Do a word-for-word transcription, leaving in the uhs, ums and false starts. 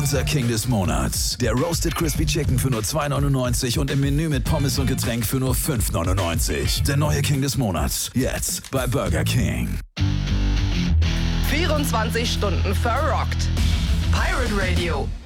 Unser King des Monats. Der Roasted Crispy Chicken für nur zwei neunundneunzig und im Menü mit Pommes und Getränk für nur fünf neunundneunzig. Der neue King des Monats. Jetzt bei Burger King. vierundzwanzig Stunden verrockt. Pirate Radio.